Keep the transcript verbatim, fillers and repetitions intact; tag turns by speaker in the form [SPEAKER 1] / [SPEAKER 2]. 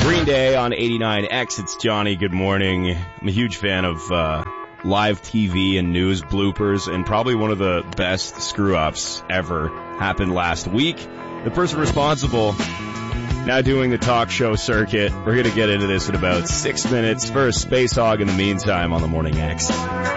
[SPEAKER 1] Green Day on eighty-nine X. It's Johnny. Good morning. I'm a huge fan of uh, live T V and news bloopers, and probably one of the best screw-ups ever happened last week. The person responsible now doing the talk show circuit. We're going to get into this in about six minutes. First, Space Hog in the meantime on the Morning X.